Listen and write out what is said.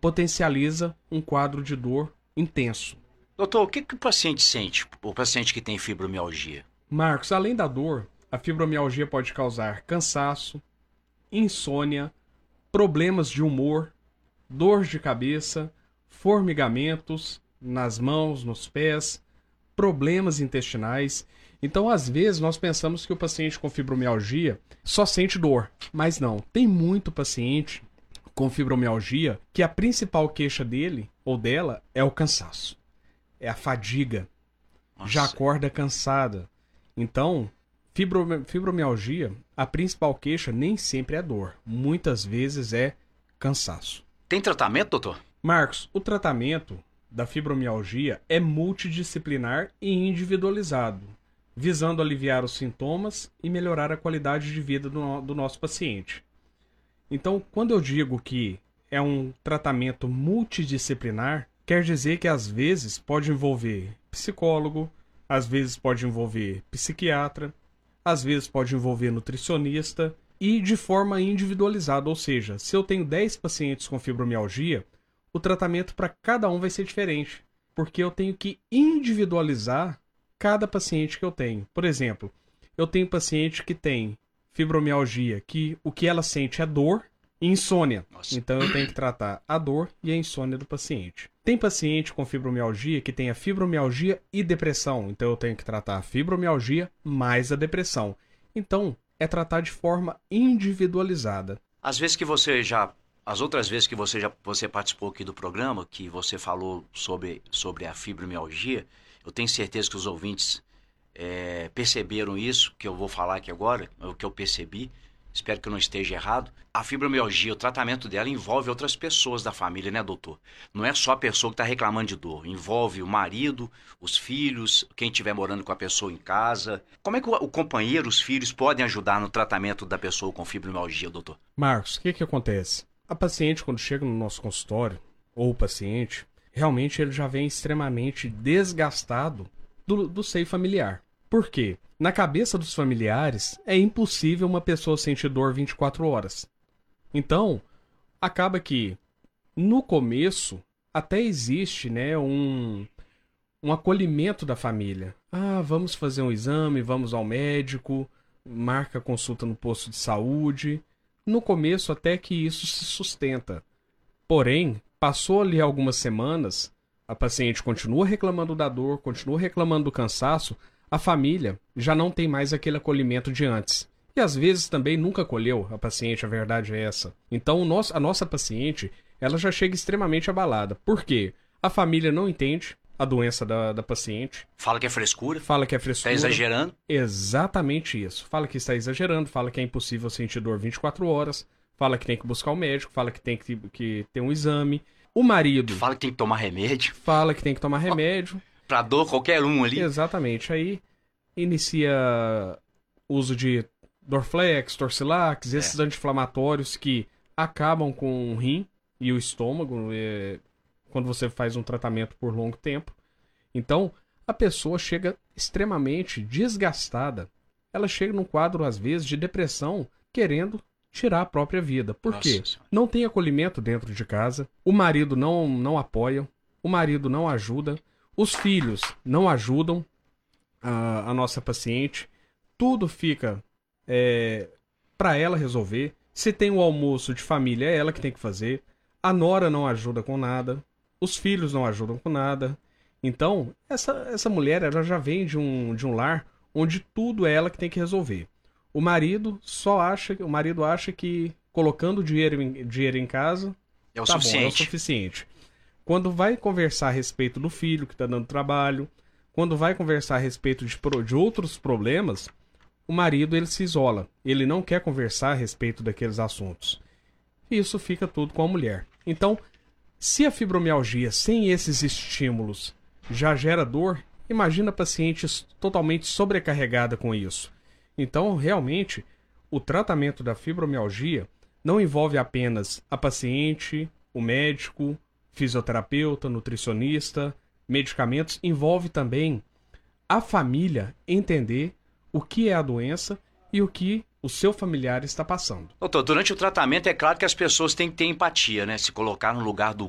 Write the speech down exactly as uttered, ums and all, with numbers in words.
potencializa um quadro de dor intenso. Doutor, o que, que o paciente sente, o paciente que tem fibromialgia? Marcos, além da dor, a fibromialgia pode causar cansaço, insônia, problemas de humor, dor de cabeça, formigamentos nas mãos, nos pés, problemas intestinais. Então, às vezes, nós pensamos que o paciente com fibromialgia só sente dor, mas não. Tem muito paciente com fibromialgia que a principal queixa dele ou dela é o cansaço, é a fadiga, Nossa. Já acorda cansada. Então, fibro, fibromialgia, a principal queixa nem sempre é dor, muitas vezes é cansaço. Tem tratamento, doutor? Marcos, o tratamento da fibromialgia é multidisciplinar e individualizado, visando aliviar os sintomas e melhorar a qualidade de vida do, do nosso paciente. Então, quando eu digo que é um tratamento multidisciplinar, quer dizer que às vezes pode envolver psicólogo, às vezes pode envolver psiquiatra, às vezes pode envolver nutricionista e de forma individualizada, ou seja, se eu tenho dez pacientes com fibromialgia, o tratamento para cada um vai ser diferente, porque eu tenho que individualizar cada paciente que eu tenho. Por exemplo, eu tenho paciente que tem fibromialgia, que o que ela sente é dor e insônia. Nossa. Então eu tenho que tratar a dor e a insônia do paciente. Tem paciente com fibromialgia que tem a fibromialgia e depressão. Então eu tenho que tratar a fibromialgia mais a depressão. Então é tratar de forma individualizada. Às vezes que você já... As outras vezes que você já você participou aqui do programa, que você falou sobre, sobre a fibromialgia, eu tenho certeza que os ouvintes é, perceberam isso, que eu vou falar aqui agora, o que eu percebi, espero que eu não esteja errado. A fibromialgia, o tratamento dela envolve outras pessoas da família, né, doutor? Não é só a pessoa que está reclamando de dor, envolve o marido, os filhos, quem estiver morando com a pessoa em casa. Como é que o, o companheiro, os filhos podem ajudar no tratamento da pessoa com fibromialgia, doutor? Marcos, o que que acontece? A paciente, quando chega no nosso consultório, ou o paciente, realmente ele já vem extremamente desgastado do, do seio familiar. Por quê? Na cabeça dos familiares, é impossível uma pessoa sentir dor vinte e quatro horas. Então, acaba que, no começo, até existe, né, um, um acolhimento da família. Ah, vamos fazer um exame, vamos ao médico, marca consulta no posto de saúde. No começo até que isso se sustenta. Porém, passou ali algumas semanas, a paciente continua reclamando da dor, continua reclamando do cansaço, a família já não tem mais aquele acolhimento de antes. E às vezes também nunca acolheu a paciente, a verdade é essa. Então o nosso, a nossa paciente, ela já chega extremamente abalada. Por quê? A família não entende a doença da, da paciente. Fala que é frescura. Fala que é frescura. Está exagerando. Exatamente isso. Fala que está exagerando, fala que é impossível sentir dor vinte e quatro horas, fala que tem que buscar o médico, fala que tem que, que ter um exame. O marido... Fala que tem que tomar remédio. Fala que tem que tomar remédio. Pra dor, qualquer um ali. Exatamente. Aí inicia uso de Dorflex, Torcilax, esses é. anti-inflamatórios que acabam com o rim e o estômago, é... quando você faz um tratamento por longo tempo. Então, a pessoa chega extremamente desgastada. Ela chega num quadro, às vezes, de depressão, querendo tirar a própria vida. Por Nossa quê? Senhora. Não tem acolhimento dentro de casa, o marido não, não apoia, o marido não ajuda, os filhos não ajudam a, a nossa paciente, tudo fica é, para ela resolver. Se tem o almoço de família, é ela que tem que fazer, a nora não ajuda com nada, os filhos não ajudam com nada. Então, essa, essa mulher ela já vem de um, de um lar onde tudo é ela que tem que resolver. O marido só acha, o marido acha que colocando dinheiro em, dinheiro em casa é o tá suficiente. Bom, é o suficiente. Quando vai conversar a respeito do filho que está dando trabalho, quando vai conversar a respeito de, de outros problemas, o marido ele se isola. Ele não quer conversar a respeito daqueles assuntos. E isso fica tudo com a mulher. Então, se a fibromialgia sem esses estímulos já gera dor, imagina a paciente totalmente sobrecarregada com isso. Então, realmente, o tratamento da fibromialgia não envolve apenas a paciente, o médico, fisioterapeuta, nutricionista, medicamentos, envolve também a família entender o que é a doença e o que o seu familiar está passando. Doutor, durante o tratamento é claro que as pessoas têm que ter empatia, né? Se colocar no lugar do